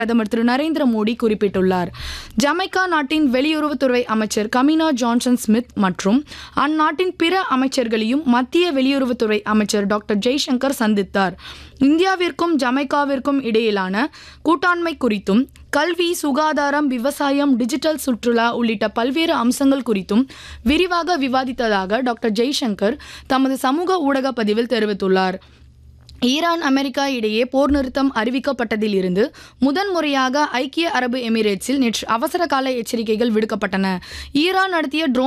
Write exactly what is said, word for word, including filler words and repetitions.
பிரதமர் திரு நரேந்திர மோடி குறிப்பிட்டுள்ளார். ஜமைக்கா நாட்டின் வெளியுறவுத்துறை அமைச்சர் கமினா ஜான்சன் ஸ்மித் மற்றும் அந்நாட்டின் பிற அமைச்சர்களையும் மத்திய வெளியுறவுத்துறை அமைச்சர் டாக்டர் ஜெய்சங்கர் சந்தித்தார். இந்தியாவிற்கும் ஜமைக்காவிற்கும் இடையிலான கூட்டாண்மை குறித்தும் கல்வி, சுகாதாரம், விவசாயம், டிஜிட்டல் சுற்றுலா உள்ளிட்ட பல்வேறு அம்சங்கள் குறித்தும் விரிவாக விவாதித்ததாக டாக்டர் ஜெய்சங்கர் தமது சமூக ஊடக பதிவில் தெரிவித்துள்ளார். ஈரான் அமெரிக்கா இடையே போர் நிறுத்தம் அறிவிக்கப்பட்டதில் இருந்து முதன்முறையாக ஐக்கிய அரபு எமிரேட்ஸில் நேற்று அவசர கால எச்சரிக்கைகள் விடுக்கப்பட்டன. ஈரான் நடத்திய ட்ரோன்